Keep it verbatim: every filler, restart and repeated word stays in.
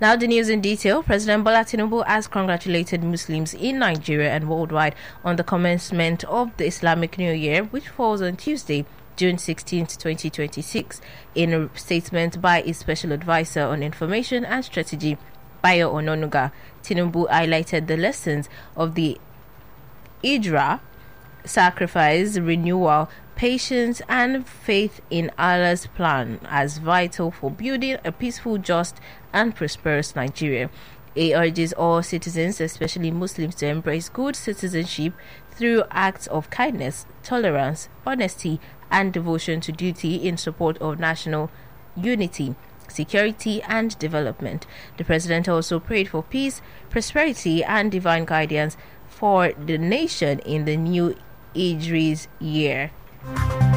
Now the news in detail. President Bola Tinubu has congratulated Muslims in Nigeria and worldwide on the commencement of the Islamic New Year, which falls on Tuesday, June sixteenth, twenty twenty-six. In a statement by his special advisor on information and strategy, Bayo Ononuga, Tinubu highlighted the lessons of the Hijrah, sacrifice, renewal, patience, and faith in Allah's plan as vital for building a peaceful, just, and prosperous Nigeria. He urges all citizens, especially Muslims, to embrace good citizenship through acts of kindness, tolerance, honesty, and devotion to duty in support of national unity, security, and development. The president also prayed for peace, prosperity, and divine guidance for the nation in the new Idris year.